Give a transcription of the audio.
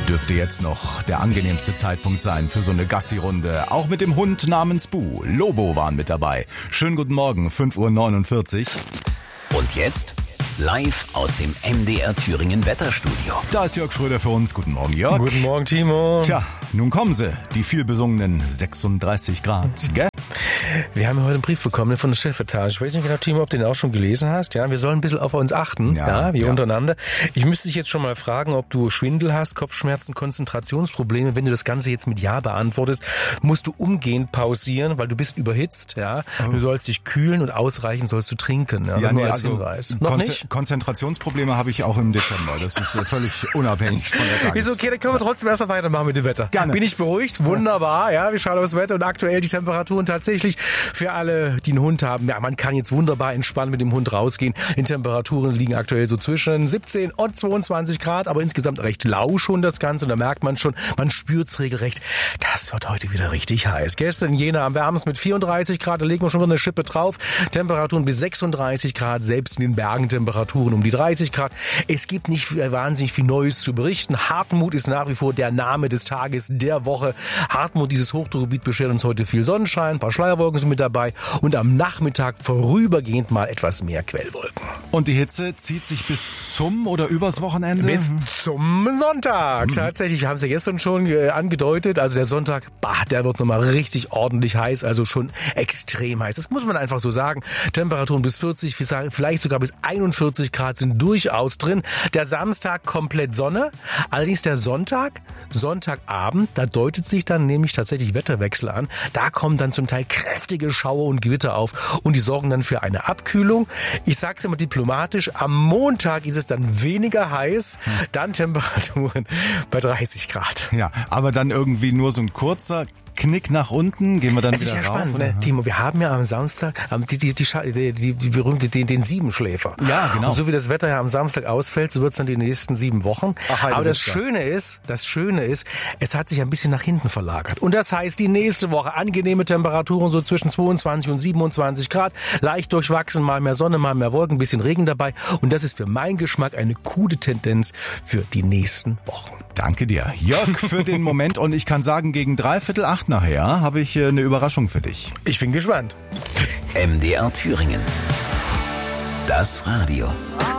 Dürfte jetzt noch der angenehmste Zeitpunkt sein für so eine Gassi-Runde. Auch mit dem Hund namens Bu. Lobo waren mit dabei. Schönen guten Morgen, 5:49 Uhr. Und jetzt live aus dem MDR Thüringen Wetterstudio. Da ist Jörg Schröder für uns. Guten Morgen, Jörg. Guten Morgen, Timo. Tja, nun kommen sie, die vielbesungenen 36 Grad, gell? Wir haben heute einen Brief bekommen von der Chefetage. Ich weiß nicht genau, Timo, ob du den auch schon gelesen hast. Ja, wir sollen ein bisschen auf uns achten, wir untereinander. Ich müsste dich jetzt schon mal fragen, ob du Schwindel hast, Kopfschmerzen, Konzentrationsprobleme. Wenn du das Ganze jetzt mit Ja beantwortest, musst du umgehend pausieren, weil du bist überhitzt. Ja, Du sollst dich kühlen und ausreichend sollst du trinken. Ja, nur als Hinweis. Noch nicht? Konzentrationsprobleme habe ich auch im Dezember. Das ist völlig unabhängig von der Tages. Ist okay, dann können wir trotzdem erst mal weitermachen mit dem Wetter. Gerne. Bin ich beruhigt? Wunderbar. Ja, wir schauen aufs Wetter und aktuell die Temperaturen tatsächlich für alle, die einen Hund haben. Ja, man kann jetzt wunderbar entspannt mit dem Hund rausgehen. Die Temperaturen liegen aktuell so zwischen 17 und 22 Grad, aber insgesamt recht lau schon das Ganze. Und da merkt man schon, man spürt's regelrecht. Das wird heute wieder richtig heiß. Gestern in Jena am wärmsten mit 34 Grad, da legen wir schon wieder eine Schippe drauf. Temperaturen bis 36 Grad, selbst in den Bergen Temperaturen um die 30 Grad. Es gibt nicht wahnsinnig viel Neues zu berichten. Hartmut ist nach wie vor der Name des Tages, der Woche. Hartmut, dieses Hochdruckgebiet, beschert uns heute viel Sonnenschein, ein paar Schleierwolken sind mit dabei und am Nachmittag vorübergehend mal etwas mehr Quellwolken. Und die Hitze zieht sich bis zum oder übers Wochenende? Bis zum Sonntag. Tatsächlich, wir haben es ja gestern schon angedeutet, also der Sonntag, der wird nochmal richtig ordentlich heiß, also schon extrem heiß. Das muss man einfach so sagen. Temperaturen bis 40, vielleicht sogar bis 41 Grad sind durchaus drin. Der Samstag komplett Sonne, allerdings der Sonntagabend, da deutet sich dann nämlich tatsächlich Wetterwechsel an. Da kommen dann zum Teil kräftige Schauer und Gewitter auf und die sorgen dann für eine Abkühlung. Ich sag's immer diplomatisch, am Montag ist es dann weniger heiß, dann Temperaturen bei 30 Grad. Ja, aber dann irgendwie nur so ein kurzer Knick nach unten, gehen wir dann wieder rauf. Das ist ja spannend, ne? Timo, wir haben ja am Samstag die berühmte, den Siebenschläfer. Ja, genau. Und so wie das Wetter ja am Samstag ausfällt, so wird's dann die nächsten 7 Wochen. Aber das Schöne ist, es hat sich ein bisschen nach hinten verlagert. Und das heißt, die nächste Woche angenehme Temperaturen so zwischen 22 und 27 Grad, leicht durchwachsen, mal mehr Sonne, mal mehr Wolken, ein bisschen Regen dabei. Und das ist für meinen Geschmack eine coole Tendenz für die nächsten Wochen. Danke dir, Jörg, für den Moment. Und ich kann sagen, gegen 7:45 nachher habe ich eine Überraschung für dich. Ich bin gespannt. MDR Thüringen. Das Radio.